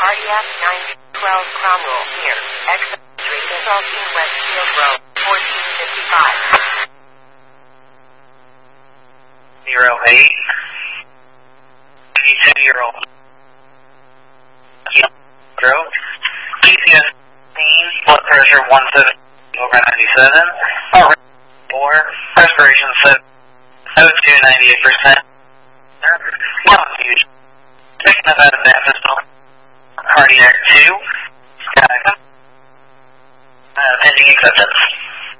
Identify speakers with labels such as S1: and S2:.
S1: RDF 912 Cromwell here. Exit Street is off in Westfield Road, 1455.
S2: 08. 92-year-old. Stroke. PCS blood pressure 170 over 97. Heart rate 4. Respiration 7. O2 98%. Lung fusion. Sickness at advances